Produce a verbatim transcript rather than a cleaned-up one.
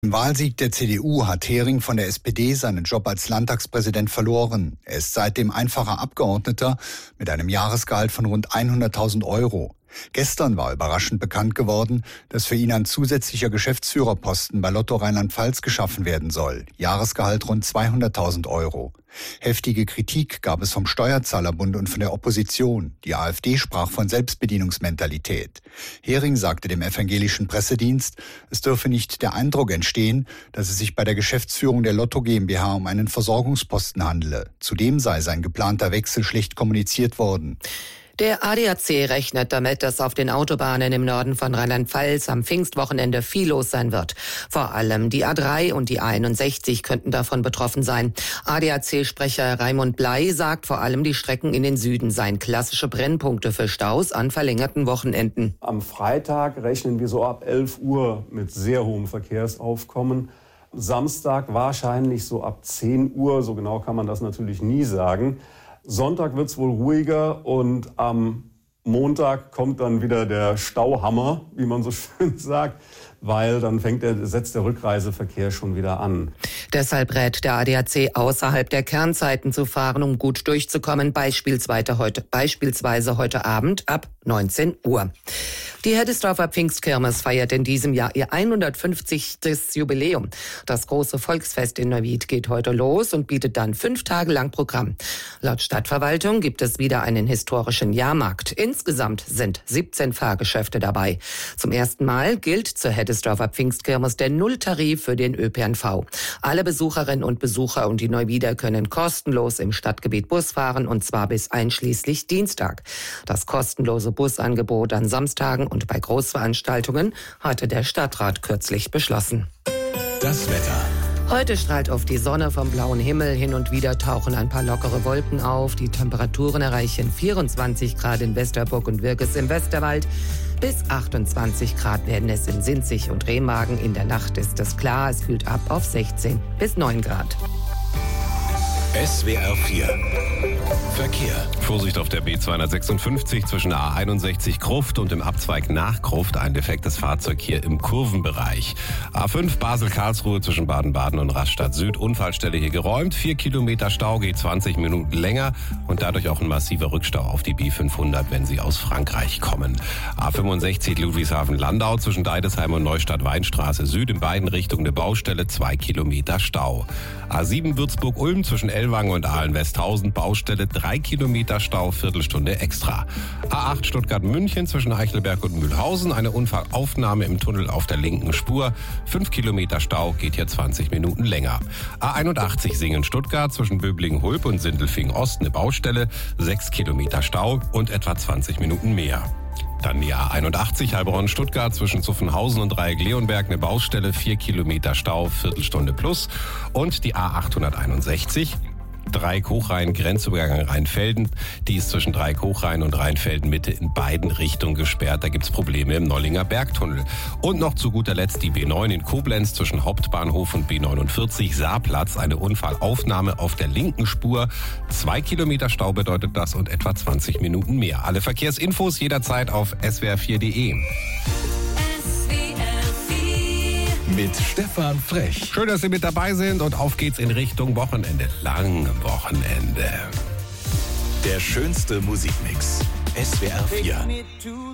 Im Wahlsieg der C D U hat Hering von der S P D seinen Job als Landtagspräsident verloren. Er ist seitdem einfacher Abgeordneter mit einem Jahresgehalt von rund hunderttausend Euro. Gestern war überraschend bekannt geworden, dass für ihn ein zusätzlicher Geschäftsführerposten bei Lotto Rheinland-Pfalz geschaffen werden soll. Jahresgehalt rund zweihunderttausend Euro. Heftige Kritik gab es vom Steuerzahlerbund und von der Opposition. Die AfD sprach von Selbstbedienungsmentalität. Hering sagte dem evangelischen Pressedienst, es dürfe nicht der Eindruck entstehen, dass es sich bei der Geschäftsführung der Lotto GmbH um einen Versorgungsposten handele. Zudem sei sein geplanter Wechsel schlecht kommuniziert worden. Der A D A C rechnet damit, dass auf den Autobahnen im Norden von Rheinland-Pfalz am Pfingstwochenende viel los sein wird. Vor allem die A drei und die A einundsechzig könnten davon betroffen sein. A D A C-Sprecher Raimund Bley sagt, vor allem die Strecken in den Süden seien klassische Brennpunkte für Staus an verlängerten Wochenenden. Am Freitag rechnen wir so ab elf Uhr mit sehr hohem Verkehrsaufkommen. Samstag wahrscheinlich so ab zehn Uhr, so genau kann man das natürlich nie sagen. Sonntag wird es wohl ruhiger und am Montag kommt dann wieder der Stauhammer, wie man so schön sagt, weil dann fängt der, setzt der Rückreiseverkehr schon wieder an. Deshalb rät der A D A C, außerhalb der Kernzeiten zu fahren, um gut durchzukommen, beispielsweise heute, beispielsweise heute Abend ab neunzehn Uhr. Die Heddesdorfer Pfingstkirmes feiert in diesem Jahr ihr hundertfünfzigstes Jubiläum. Das große Volksfest in Neuwied geht heute los und bietet dann fünf Tage lang Programm. Laut Stadtverwaltung gibt es wieder einen historischen Jahrmarkt. Insgesamt sind siebzehn Fahrgeschäfte dabei. Zum ersten Mal gilt zur Heddesdorfer Pfingstkirmes der Nulltarif für den Ö P N V. Alle Besucherinnen und Besucher und die Neuwieder können kostenlos im Stadtgebiet Bus fahren, und zwar bis einschließlich Dienstag. Das kostenlose Busangebot an Samstagen und bei Großveranstaltungen hatte der Stadtrat kürzlich beschlossen. Das Wetter. Heute strahlt oft die Sonne vom blauen Himmel, hin und wieder tauchen ein paar lockere Wolken auf. Die Temperaturen erreichen vierundzwanzig Grad in Westerburg und Wirkes im Westerwald. Bis achtundzwanzig Grad werden es in Sinzig und Remagen. In der Nacht ist es klar, es kühlt ab auf sechzehn bis neun Grad. S W R vier Verkehr. Vorsicht auf der B zweihundertsechsundfünfzig zwischen A einundsechzig Gruft und im Abzweig nach Gruft. Ein defektes Fahrzeug hier im Kurvenbereich. A fünf Basel-Karlsruhe zwischen Baden-Baden und Rastatt Süd. Unfallstelle hier geräumt. Vier Kilometer Stau, geht zwanzig Minuten länger und dadurch auch ein massiver Rückstau auf die B fünfhundert, wenn Sie aus Frankreich kommen. A fünfundsechzig Ludwigshafen-Landau zwischen Deidesheim und Neustadt-Weinstraße Süd. In beiden Richtungen eine Baustelle, zwei Kilometer Stau. A sieben Würzburg-Ulm zwischen Ellwangen und Ahlen-Westhausen. Baustelle, drei Kilometer Stau, Viertelstunde extra. A acht Stuttgart-München zwischen Eichelberg und Mühlhausen. Eine Unfallaufnahme im Tunnel auf der linken Spur. fünf Kilometer Stau, geht hier zwanzig Minuten länger. A einundachtzig Singen-Stuttgart zwischen Böblingen-Hulp und Sindelfingen-Ost. Eine Baustelle, sechs Kilometer Stau und etwa zwanzig Minuten mehr. Dann die A einundachtzig Heilbronn-Stuttgart zwischen Zuffenhausen und Dreieck-Leonberg, eine Baustelle, vier Kilometer Stau, Viertelstunde plus. Und die A achthunderteinundsechzig Dreieck-Hochrhein, Grenzübergang Rheinfelden. Die ist zwischen Dreieck-Hochrhein und Rheinfelden-Mitte in beiden Richtungen gesperrt. Da gibt's Probleme im Nollinger Bergtunnel. Und noch zu guter Letzt die B neun in Koblenz zwischen Hauptbahnhof und B neunundvierzig Saarplatz. Eine Unfallaufnahme auf der linken Spur. Zwei Kilometer Stau bedeutet das und etwa zwanzig Minuten mehr. Alle Verkehrsinfos jederzeit auf S W R vier Punkt de. Mit Stefan Frech. Schön, dass Sie mit dabei sind und auf geht's in Richtung Wochenende. Lang Wochenende. Der schönste Musikmix. S W R vier.